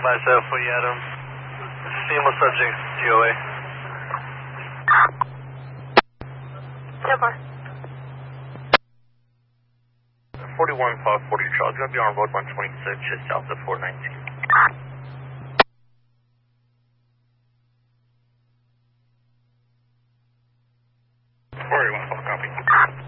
Myself, we had him. Female subject, TOA. 41 540 Charles, going to be on road 126, just south of 419. 41 copy.